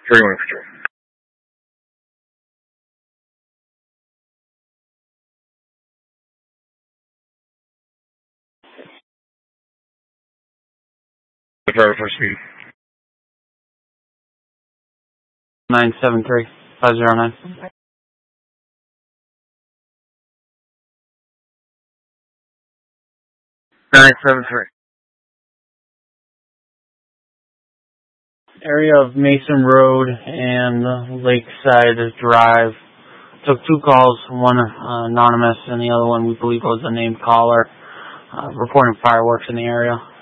31 Control. The driver for speed. 973-509. 973. Area of Mason Road and Lakeside Drive. Took 2 calls, one anonymous and the other one we believe was a named caller, reporting fireworks in the area.